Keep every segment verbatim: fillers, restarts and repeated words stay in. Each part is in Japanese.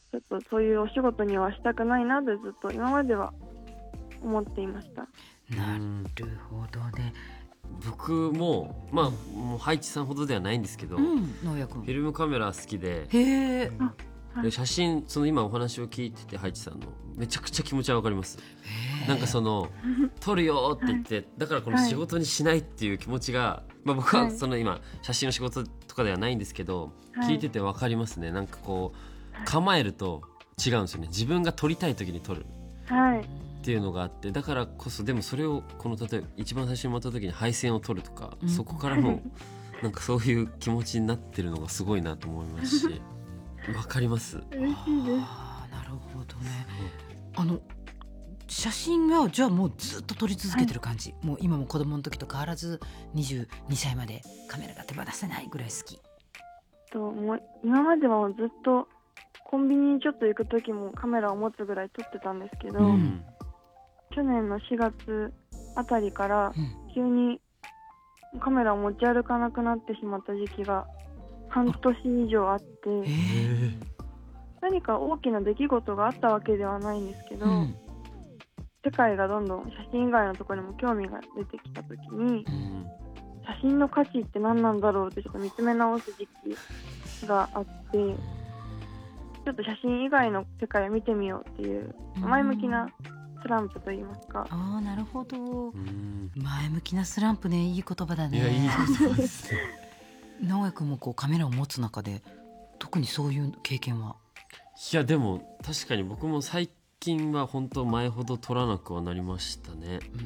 ちょっとそういうお仕事にはしたくないなとずっと今までは思っていました。 なるほどね。 僕もまあもうハイチさんほどではないんですけど、 うん、直哉君。 フィルムカメラ好きで、 へえ。 で写真その今お話を聞いててハイチさんのめちゃくちゃ気持ちはわかります。なんかその撮るよって言って、はい、だからこの仕事にしないっていう気持ちが、まあ、僕はその今写真の仕事とかではないんですけど、はい、聞いててわかりますね。なんかこう構えると違うんですよね。自分が撮りたい時に撮る、はい、っていうのがあって、だからこそでもそれをこの例えば一番最初に回った時に配線を撮るとか、うん、そこからもなんかそういう気持ちになってるのがすごいなと思いますしわかります。 嬉しいです。 あ、なるほどね。あの写真はじゃあもうずっと撮り続けてる感じ、はい、もう今も子供の時と変わらずにじゅうにさいまでカメラが手放せないぐらい好きと。もう今まではずっとコンビニにちょっと行く時もカメラを持つぐらい撮ってたんですけど、うん、去年のしがつあたりから急にカメラを持ち歩かなくなってしまった時期が半年以上あって、何か大きな出来事があったわけではないんですけど、うん、世界がどんどん写真以外のところにも興味が出てきた時に、うん、写真の価値って何なんだろうってちょっと見つめ直す時期があって、ちょっと写真以外の世界を見てみようっていう前向きなスランプといいますか、 うん、あ、なるほど、うん、前向きなスランプね、いい言葉だね。 いや、いい言葉ですね。 直哉君もこうカメラを持つ中で特にそういう経験は？ いやでも確かに僕も最近は本当前ほど撮らなくはなりましたね、うんうん、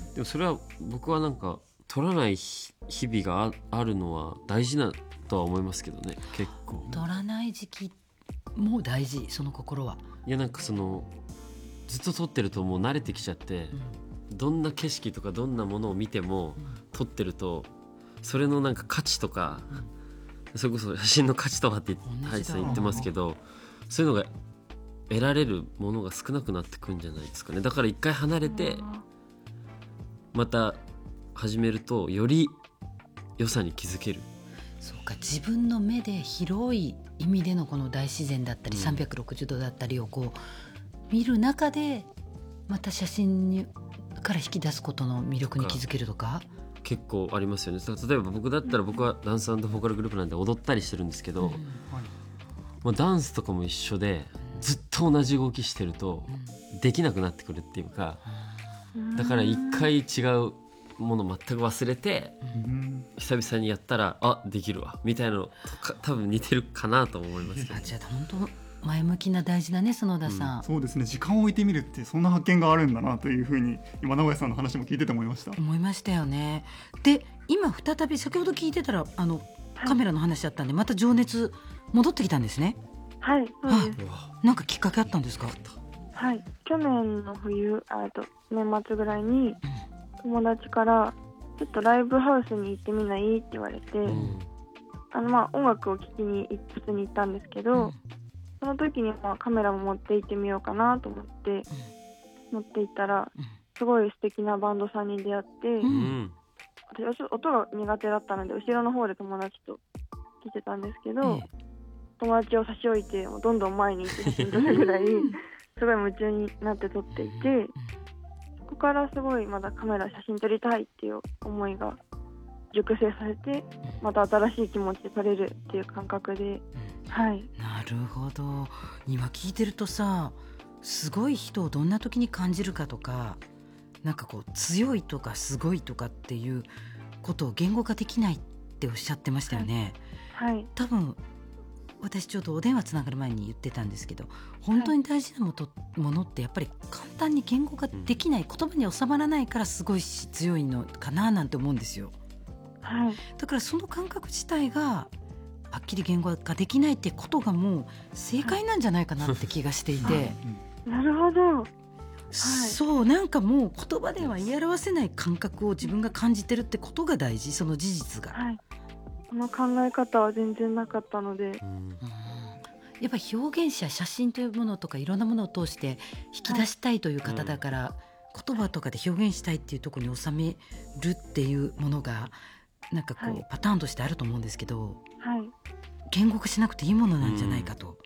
でもそれは僕はなんか撮らない日々が あ, あるのは大事なとは思いますけどね。結構撮らない時期も大事、その心は。 いやなんかそのずっと撮ってるともう慣れてきちゃって、うん、どんな景色とかどんなものを見ても、うん、撮ってるとそれのなんか価値とか、うん、それこそ写真の価値とかってハイさん言ってますけど、そういうのが得られるものが少なくなってくんじゃないですかね。だから一回離れてまた始めるとより良さに気づける。 そうか、自分の目で広い意味でのこの大自然だったり、うん、さんびゃくろくじゅうどだったりをこう見る中でまた写真にから引き出すことの魅力に気づけるとか結構ありますよね。例えば僕だったら僕はダンス&ボーカルグループなんで踊ったりしてるんですけど、うん、はい、まあ、ダンスとかも一緒でずっと同じ動きしてるとできなくなってくるっていうか、だから一回違うもの全く忘れて久々にやったらあできるわみたいなのとか多分似てるかなと思いますけど、ね、 じゃあ本当前向きな大事だね園田さん、うん、 そうですね、時間を置いてみるってそんな発見があるんだなというふうに今直哉さんの話も聞いてて思いました思いましたよね。で今再び先ほど聞いてたらあのカメラの話だったんでまた情熱戻ってきたんですね。 はい、そうです。 なんかきっかけあったんですか？ はい、去年の冬、あと年末ぐらいに友達からちょっとライブハウスに行ってみないって言われて、うん、あのまあ音楽を聴きに普通に行ったんですけど、うん、その時にまあカメラも持って行ってみようかなと思って、うん、持って行ったらすごい素敵なバンドさんに出会って、うん、私は音が苦手だったので後ろの方で友達と聴いてたんですけど、うん、友達を差し置いてどんどん前に行って写真撮るぐらいすごい夢中になって撮っていて、そこからすごいまだカメラ写真撮りたいっていう思いが熟成されてまた新しい気持ちで撮れるっていう感覚で、はい、 なるほど。今聞いてるとさ、すごい人をどんな時に感じるかとか、なんかこう強いとかすごいとかっていうことを言語化できないっておっしゃってましたよね。 はい、 多分私ちょうどお電話つながる前に言ってたんですけど、本当に大事なもと、ものってやっぱり簡単に言語化できない、言葉に収まらないからすごい強いのかななんて思うんですよ。 はい、 だからその感覚自体がはっきり言語化できないってことがもう正解なんじゃないかなって気がしていて、はい、 なるほど、はい、 そう、なんかもう言葉では言い表せない感覚を自分が感じてるってことが大事、その事実が、 はい、この考え方は全然なかったので、うん、 やっぱり表現者、写真というものとかいろんなものを通して引き出したいという方だから、はい、言葉とかで表現したいっていうところに収めるっていうものがなんかこう、はい、パターンとしてあると思うんですけど、 はい、 言語化しなくていいものなんじゃないかと、